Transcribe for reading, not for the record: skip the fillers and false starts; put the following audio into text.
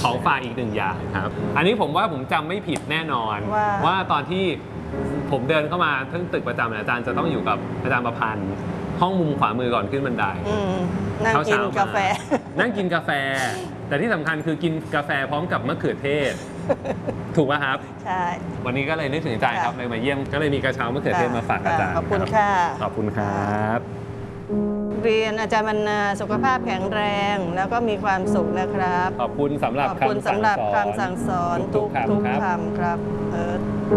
ของฝากอีกหนึ่งอย่างครับอันนี้ผมว่าผมจำไม่ผิดแน่นอนว่าตอนที่ผมเดินเข้ามาทั้งตึกประจำอาจารย์จะต้องอยู่กับอาจารย์ประพันธ์ห้องมุมขวามือก่อนขึ้นบันไดนั่งกินกาแฟนั่งกินกาแฟแต่ที่สำคัญคือกินกาแฟพร้อมกับมะเขือเทศถูกป่ะครับใช่วันนี้ก็เลยนึกถึงอาจารย์ครับเลยมาเยี่ยมก็เลยมีกระเช้ามะเขือเทศมาฝากอาจารย์ขอบคุณค่ะขอบคุณครับเรียนอาจารย์บรรณาสุขภาพแข็งแรงแล้วก็มีความสุขนะครับขอบคุณสำหรับคำสั่งสอนทุกคำครับ